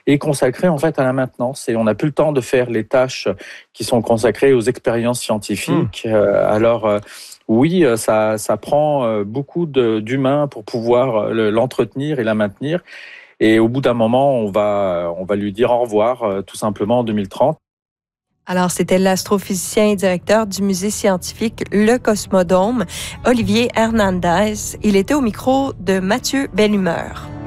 est consacré en fait à la maintenance. Et on n'a plus le temps de faire les tâches qui sont consacrées aux expériences scientifiques. Oui, ça prend beaucoup d'humains pour pouvoir l'entretenir et la maintenir. Et au bout d'un moment, on va lui dire au revoir, tout simplement en 2030. Alors, c'était l'astrophysicien et directeur du musée scientifique Le Cosmodome, Olivier Hernandez. Il était au micro de Mathieu Bellumeur.